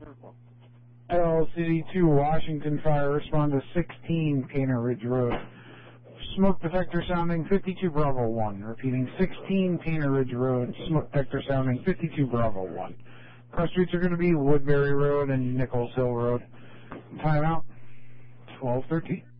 LCD2 Washington Fire, respond to 16 Caney Ridge Road. Smoke detector sounding 52 Bravo 1. Repeating 16 Caney Ridge Road, smoke detector sounding 52 Bravo 1. Cross streets are going to be Woodbury Road and Nichols Hill Road. Timeout, 12:13.